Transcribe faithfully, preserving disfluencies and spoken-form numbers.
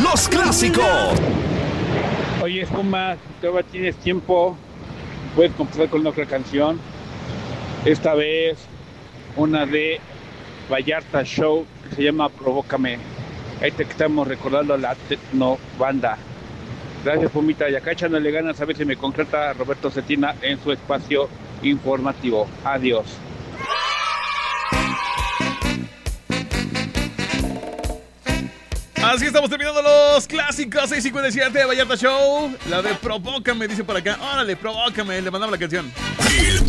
los clásicos. Oye, Espuma, todavía tienes tiempo, puedes comenzar con otra canción. Esta vez una de Vallarta Show que se llama Provócame. Ahí te estamos recordando a la Tecno Banda. Gracias, Pumita. Y acá echándole ganas a ver si me concreta Roberto Cetina en su espacio informativo. Adiós. Así estamos terminando los clásicos. Seis cincuenta y siete de Vallarta Show. La de Provócame, dice por acá. Órale, Provócame. Le mandamos la canción.